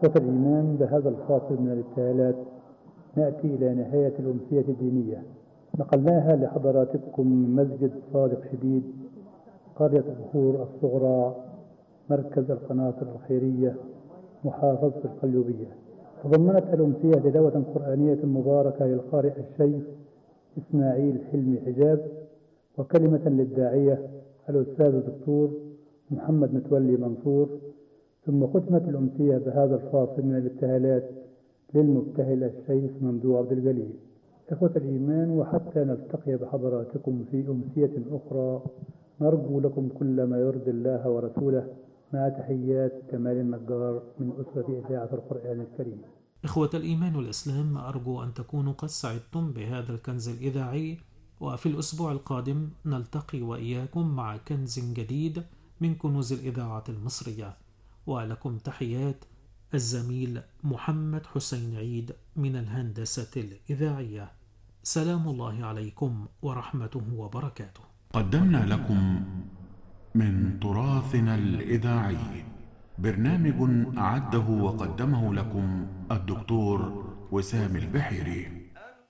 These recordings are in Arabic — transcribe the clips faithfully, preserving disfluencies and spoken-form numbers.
إخوة الإيمان، بهذا الفاصل من الابتهالات نأتي إلى نهاية الأمسية الدينية نقلناها لحضراتكم من مسجد صادق شديد، قرية البحور الصغرى، مركز القناطر الخيرية، محافظة القليوبية. تضمنت الأمسية تلاوة قرآنية مباركة للقارئ الشيخ إسماعيل حلمي حجاب، وكلمة للداعية الأستاذ الدكتور محمد متولي منصور. ثم ختمت الأمسية بهذا الفاصل من الابتهالات للمبتهل الشيخ ممدوح عبد الجليل. إخوة الإيمان، وحتى نلتقي بحضراتكم في أمسية أخرى، نرجو لكم كل ما يرضي الله ورسوله، مع تحيات كمال النجار من أسرة إذاعة القرآن الكريم. إخوة الإيمان والإسلام، أرجو أن تكونوا قد سعدتم بهذا الكنز الإذاعي، وفي الأسبوع القادم نلتقي وإياكم مع كنز جديد من كنوز الإذاعة المصرية. ولكم تحيات الزميل محمد حسين عيد من الهندسة الإذاعية. سلام الله عليكم ورحمته وبركاته. قدمنا لكم من تراثنا الإذاعي برنامج أعده وقدمه لكم الدكتور وسام البحيري.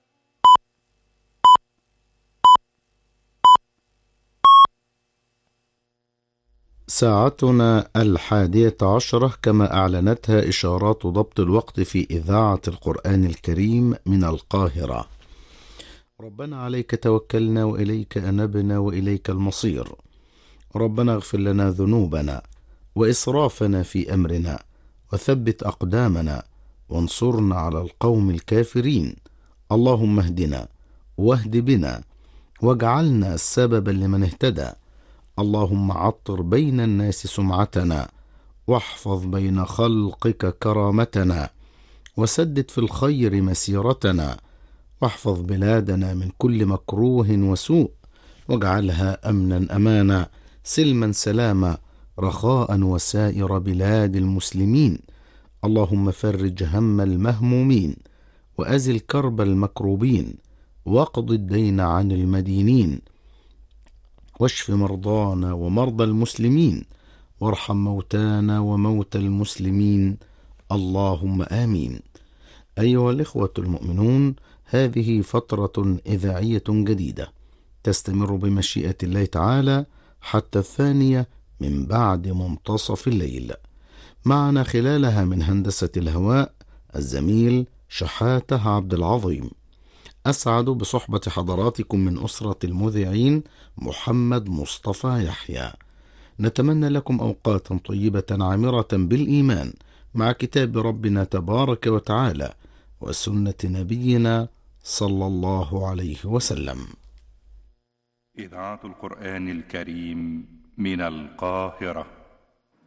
ساعتنا الحادية عشرة كما أعلنتها إشارات ضبط الوقت في إذاعة القرآن الكريم من القاهرة. ربنا عليك توكلنا وإليك أنبنا وإليك المصير. ربنا اغفر لنا ذنوبنا وإسرافنا في أمرنا، وثبت أقدامنا وانصرنا على القوم الكافرين. اللهم اهدنا واهد بنا واجعلنا سببا لمن اهتدى. اللهم عطر بين الناس سمعتنا، واحفظ بين خلقك كرامتنا، وسدد في الخير مسيرتنا، واحفظ بلادنا من كل مكروه وسوء، واجعلها أمنا أمانا، سلما سلاما، رخاء وسائر بلاد المسلمين. اللهم فرج هم المهمومين، وأزل كرب المكروبين، واقض الدين عن المدينين، واشف مرضانا ومرضى المسلمين، وارحم موتانا وموتى المسلمين. اللهم آمين. أيها الإخوة المؤمنون، هذه فترة إذاعية جديدة تستمر بمشيئة الله تعالى حتى الثانية من بعد منتصف الليل. معنا خلالها من هندسة الهواء الزميل شحاتة عبد العظيم. أسعد بصحبة حضراتكم من أسرة المذيعين محمد مصطفى يحيى. نتمنى لكم أوقاتا طيبة عامرة بالإيمان مع كتاب ربنا تبارك وتعالى وسنة نبينا صلى الله عليه وسلم. إذاعة القرآن الكريم من القاهرة.